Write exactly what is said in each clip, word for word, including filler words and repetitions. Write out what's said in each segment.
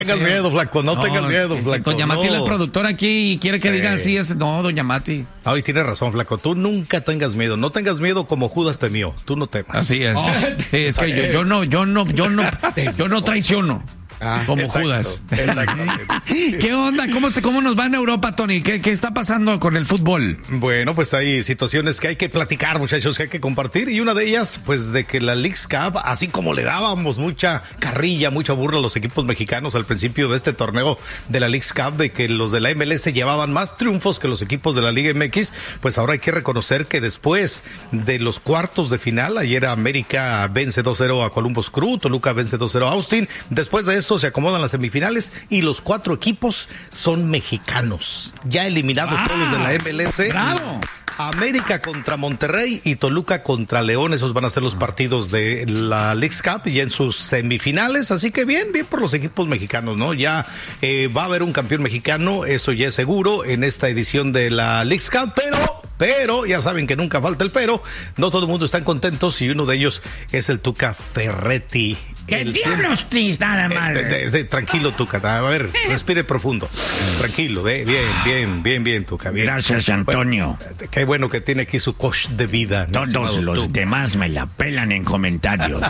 tengas miedo, flaco, no, no tengas miedo, flaco. Doña Mati, no. la productora aquí, quiere que sí. diga así. Es, no, doña Mati. Ay, tienes razón, flaco. Tú nunca tengas miedo. No tengas miedo como Judas temió. Tú no temas. Así es. Oh, sí, es que yo, yo no, yo no, yo no, yo no traiciono. Ah, como exacto, Judas. ¿Qué onda? ¿Cómo, te, ¿Cómo nos va en Europa, Tony? ¿Qué, ¿Qué está pasando con el fútbol? Bueno, pues hay situaciones que hay que platicar, muchachos, que hay que compartir. Y una de ellas, pues de que la Leagues Cup, así como le dábamos mucha carrilla, mucha burla a los equipos mexicanos al principio de este torneo de la Leagues Cup, de que los de la M L S llevaban más triunfos que los equipos de la Liga M X, pues ahora hay que reconocer que después de los cuartos de final, ayer América vence dos cero a Columbus Crew, Toluca vence dos cero a Austin. Después de eso se acomodan las semifinales y los cuatro equipos son mexicanos. Ya eliminados ah, todos de la M L S. ¡Bravo! América contra Monterrey y Toluca contra León. Esos van a ser los partidos de la Leagues Cup y en sus semifinales. Así que bien, bien por los equipos mexicanos, ¿no? Ya eh, va a haber un campeón mexicano, eso ya es seguro, en esta edición de la Leagues Cup, pero... Pero, ya saben que nunca falta el pero, no todo el mundo están contentos y uno de ellos es el Tuca Ferretti. ¿Qué diablos tienes nada más? Eh, de, de, tranquilo, Tuca, a ver, respire profundo. Tranquilo, eh, bien, bien, bien, bien, Tuca. Bien. Gracias, Antonio. Bueno, qué bueno que tiene aquí su coach de vida. Todos los Tuca. Demás me la pelan en comentarios.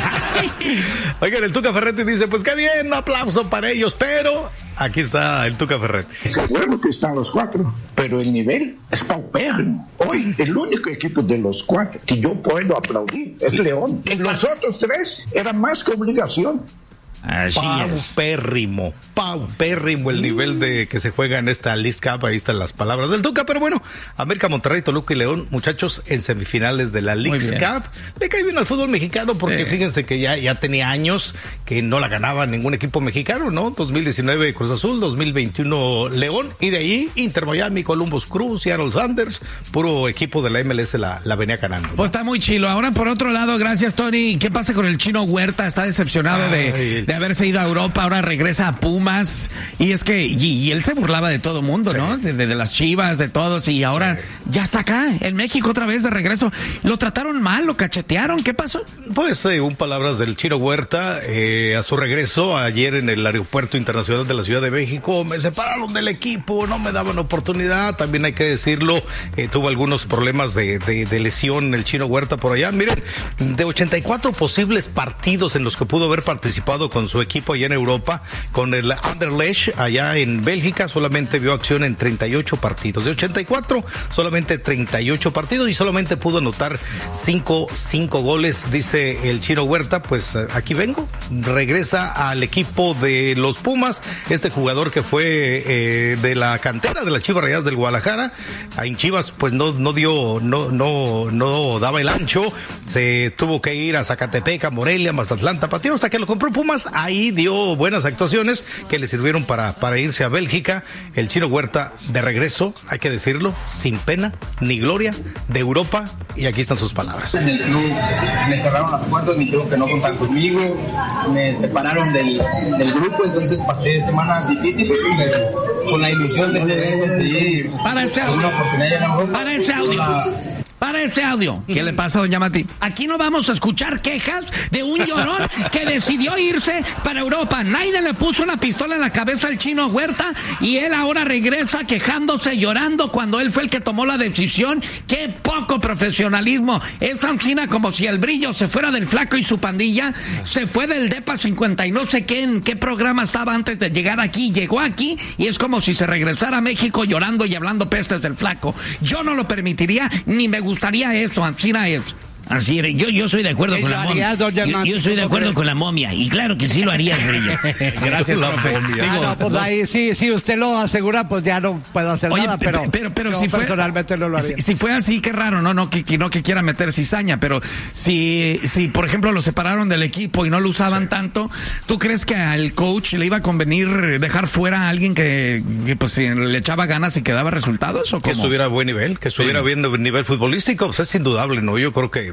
Oigan, el Tuca Ferretti dice, pues qué bien, un aplauso para ellos, pero... Aquí está el Tuca Ferretti. Es bueno que están los cuatro, pero el nivel es paupérrimo. Hoy, el único equipo de los cuatro que yo puedo aplaudir es León. Los otros tres eran más que obligación. Así paupérrimo, paupérrimo el nivel de que se juega en esta Leagues Cup. Ahí están las palabras del Tuca, pero bueno, América, Monterrey, Toluca y León, muchachos, en semifinales de la Leagues Cup. Le cae bien al fútbol mexicano porque sí. Fíjense que ya, ya tenía años que no la ganaba ningún equipo mexicano, ¿no? dos mil diecinueve Cruz Azul, dos mil veintiuno León, y de ahí Inter Miami, Columbus Crew, Seattle Sanders, puro equipo de la M L S la, la venía ganando, ¿no? Pues está muy chilo. Ahora, por otro lado, gracias, Tony. ¿Qué pasa con el Chino Huerta? Está decepcionado Ay, de, de haberse ido a Europa, ahora regresa a Pumas, y es que, y, y él se burlaba de todo mundo, sí. ¿no? De, de, de las Chivas, de todos, y ahora sí. ya está acá, en México otra vez de regreso. ¿Lo trataron mal? ¿Lo cachetearon? ¿Qué pasó? Pues, según eh, palabras del Chino Huerta, eh, a su regreso ayer en el Aeropuerto Internacional de la Ciudad de México, me separaron del equipo, no me daban oportunidad, también hay que decirlo, eh, tuvo algunos problemas de, de, de lesión el Chino Huerta por allá. Miren, de ochenta y cuatro posibles partidos en los que pudo haber participado con su equipo allá en Europa, con el Anderlecht allá en Bélgica, solamente vio acción en treinta y ocho partidos. De ochenta y cuatro, solamente treinta y ocho partidos y solamente pudo anotar cinco goles, dice el Chino Huerta. Pues aquí vengo, regresa al equipo de los Pumas, este jugador que fue eh, de la cantera de las Chivas Rayadas del Guadalajara. En Chivas pues no, no dio, no, no, no daba el ancho, se tuvo que ir a Zacatepec, a Morelia, Mazatlán, Tapatío, hasta que lo compró Pumas. Ahí dio buenas actuaciones que le sirvieron para, para irse a Bélgica. El Chino Huerta de regreso, hay que decirlo, sin pena ni gloria, de Europa, y aquí están sus palabras. En el club me cerraron las puertas, me dijeron que no contaban conmigo, me separaron del, del grupo, entonces pasé semanas difíciles pero con la ilusión de poder conseguir para el una oportunidad en Europa. Para el audio. Para ese audio. ¿Qué le pasa, doña Mati? Aquí no vamos a escuchar quejas de un llorón que decidió irse para Europa. Nadie le puso una pistola en la cabeza al Chino Huerta y él ahora regresa quejándose, llorando cuando él fue el que tomó la decisión. ¡Qué poco profesionalismo! Es Ancina como si el brillo se fuera del Flaco y su pandilla. Se fue del Depa cincuenta y no sé qué, en qué programa estaba antes de llegar aquí. Llegó aquí y es como si se regresara a México llorando y hablando pestes del Flaco. Yo no lo permitiría, ni me gustaría eso, Ancina es. Así es, yo, yo soy de acuerdo con la momia. Yo, yo soy de acuerdo con la momia, y claro que sí lo haría, Grillo. Gracias, profe. Ah, no, pues ahí sí, si usted lo asegura, pues ya no puedo hacer Oye, nada, pero, pero, pero yo si fue, personalmente no lo haría. Si, si fue así, qué raro, no, no que, que no que quiera meter cizaña, pero si, si por ejemplo lo separaron del equipo y no lo usaban sí. tanto, ¿tú crees que al coach le iba a convenir dejar fuera a alguien que, que pues le echaba ganas y que daba resultados, o cómo? Que estuviera a buen nivel, que estuviera sí. bien nivel futbolístico, pues es indudable, ¿no? Yo creo que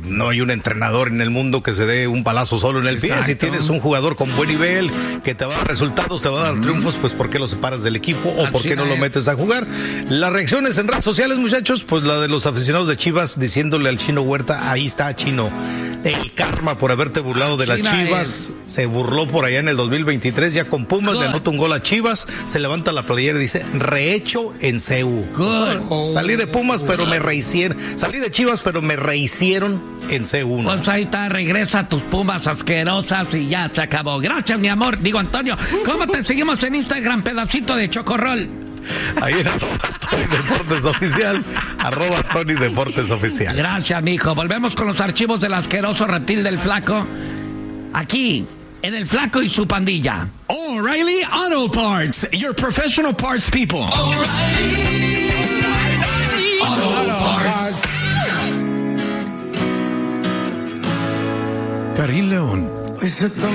no hay un entrenador en el mundo que se dé un balazo solo en el Exacto. pie. Si tienes un jugador con buen nivel, que te va a dar resultados, te va a dar mm. triunfos, pues ¿por qué lo separas del equipo o Así por qué no es. lo metes a jugar? Las reacciones en redes sociales, muchachos, pues la de los aficionados de Chivas diciéndole al Chino Huerta, ahí está, Chino, el karma por haberte burlado de las Chivas. Es. Se burló por allá en el dos mil veintitrés, ya con Pumas, Good. le anota un gol a Chivas, se levanta la playera y dice, rehecho en C U. Oh. Salí de Pumas, pero me rehicieron. Salí de Chivas, pero me rehicieron en C U. Pues ahí está, regresa a tus Pumas asquerosas y ya se acabó. Gracias, mi amor. Digo, Antonio, ¿cómo te seguimos en Instagram, pedacito de chocorrol? Ahí en arroba Tony Deportes Oficial, arroba Tony Deportes Oficial. Gracias, mijo. Volvemos con los archivos del asqueroso reptil del Flaco. Aquí, en el Flaco y su pandilla. O'Reilly Auto Parts, your professional parts people. O'Reilly Auto Parts. Karim León.